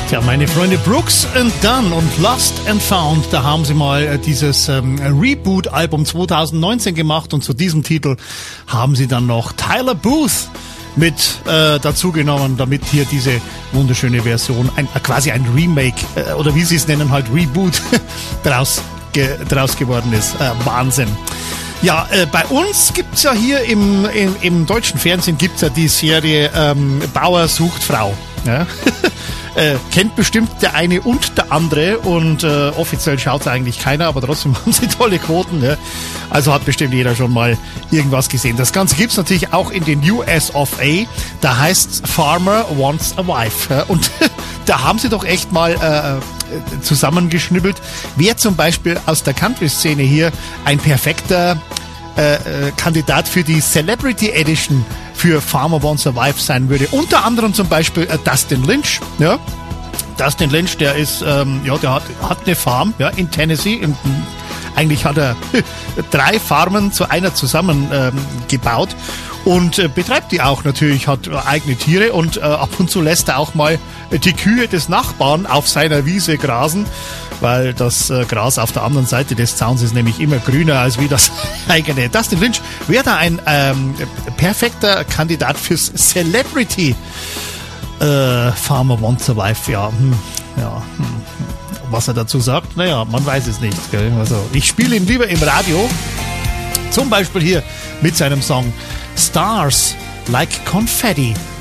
Tja, meine Freunde, Brooks and Dunn und Lost and Found, da haben sie mal dieses Reboot-Album 2019 gemacht und zu diesem Titel haben sie dann noch Tyler Booth mit dazu genommen, damit hier diese wunderschöne Version, quasi ein Remake oder wie sie es nennen, halt Reboot draus geworden ist. Wahnsinn. Ja, bei uns gibt's ja hier im deutschen Fernsehen gibt's ja die Serie Bauer sucht Frau. Ja? Kennt bestimmt der eine und der andere und offiziell schaut's eigentlich keiner, aber trotzdem haben sie tolle Quoten. Ja? Also hat bestimmt jeder schon mal irgendwas gesehen. Das Ganze gibt's natürlich auch in den US of A. Da heißt's Farmer Wants a Wife. Ja? Und da haben sie doch echt mal zusammengeschnibbelt, wer zum Beispiel aus der Country-Szene hier ein perfekter Kandidat für die Celebrity Edition für Farmer Wants a Wife sein würde. Unter anderem zum Beispiel Dustin Lynch. Ja? Dustin Lynch, der ist, der hat eine Farm, ja, in Tennessee. Eigentlich hat er 3 Farmen zu einer zusammen gebaut und betreibt die auch natürlich, hat eigene Tiere und ab und zu lässt er auch mal die Kühe des Nachbarn auf seiner Wiese grasen, weil das Gras auf der anderen Seite des Zauns ist nämlich immer grüner als wie das eigene. Dustin Lynch wäre da ein perfekter Kandidat fürs Celebrity Farmer Wants a Wife, ja. Was er dazu sagt, naja, man weiß es nicht. Gell? Also ich spiele ihn lieber im Radio, zum Beispiel hier mit seinem Song Stars Like Confetti.